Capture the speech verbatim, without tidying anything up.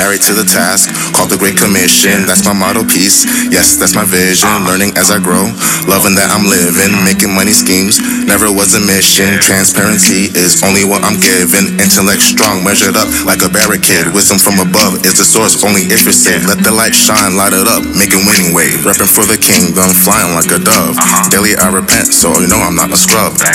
married to the task, called the Great Commission. That's my motto piece. Yes, that's my vision. Learning as I grow, loving that I'm living, making money schemes. Never was a mission. Transparency is only what I'm given. Intellect strong, measured up like a barricade. Wisdom from above is the source, only if you're safe. Let the light shine, light it up, making winning wave. Repping for the kingdom, flying like a dove. Daily I repent, so you know I'm not a scrub.